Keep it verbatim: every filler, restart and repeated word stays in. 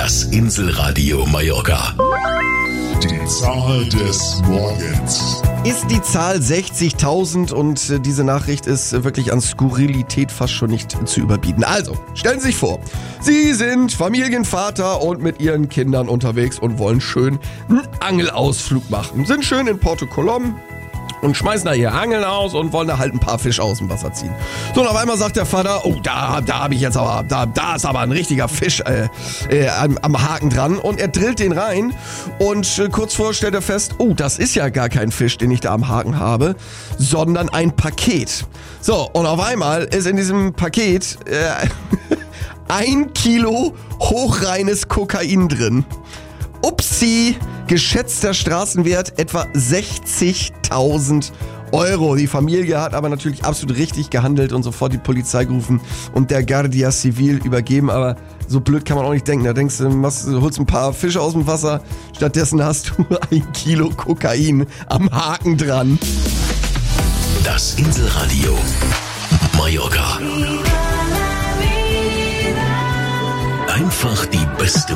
Das Inselradio Mallorca. Die Zahl des Morgens. Ist die Zahl sechzigtausend und äh, diese Nachricht ist äh, wirklich an Skurrilität fast schon nicht zu überbieten. Also, stellen Sie sich vor, Sie sind Familienvater und mit Ihren Kindern unterwegs und wollen schön einen Angelausflug machen. Sind schön in Porto Colom und schmeißen da ihr Angeln aus und wollen da halt ein paar Fische aus dem Wasser ziehen. So, und auf einmal sagt der Vater, oh, da, da habe ich jetzt aber, da, da ist aber ein richtiger Fisch äh, äh, am, am Haken dran. Und er drillt den rein und äh, kurz vorher stellt er fest, oh, das ist ja gar kein Fisch, den ich da am Haken habe, sondern ein Paket. So, und auf einmal ist in diesem Paket äh, ein Kilo hochreines Kokain drin. Upsi, geschätzter Straßenwert etwa sechzigtausend Euro. Die Familie hat aber natürlich absolut richtig gehandelt und sofort die Polizei gerufen und der Guardia Civil übergeben. Aber so blöd kann man auch nicht denken. Da denkst du, machst, holst ein paar Fische aus dem Wasser, stattdessen hast du ein Kilo Kokain am Haken dran. Das Inselradio Mallorca. Einfach die beste